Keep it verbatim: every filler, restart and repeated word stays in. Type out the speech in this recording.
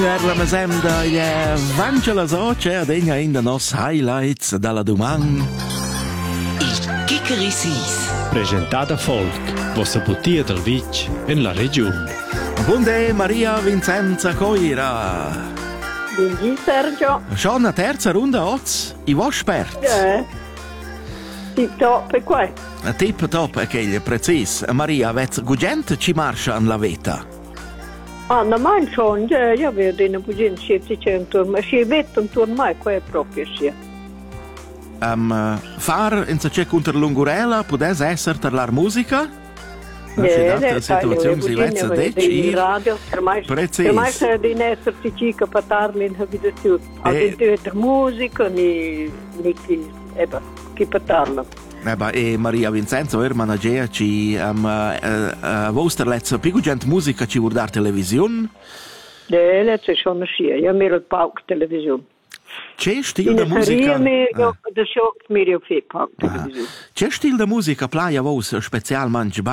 Parla sem da eh, Vangela Soce ad egna in da nos highlights dalla domang. Il Chickerissis. Presentada Folk, vossa butia del Vic in la regione. Buongiorno Maria Vincenza Coira. Buongiorno Sergio. Schon una terza runda oz, i vostri esperti. Eh, tip top e qua. Tip top è che è precis. Maria, avete gugent ci marcia in la vita? Ah, no, ma schon, ja, ja, vedo in bugen siete cento, ma si vedo un turno mai, qua è proprio sia. Um, far in se contro l'ungurella, potesse essere per la musica? Ja, la situazione si vezza decir. Radio, ormai, precis. ormai c'è di essere cica per parlarmi in abitazione. Addirittura di musica, ni, ni chi, eba, chi per parla. Eh beh, e Maria Vincenzo, er manager, ci, um, uh, uh, vostra letza più gente musica ci vuol dare televisione? Ja, letza schon sia, ja, mir il pauk televisione. C'è stil da musica? Mir, da sciockt mir il pauk televisione. C'è stil da musica, playa vos specialmente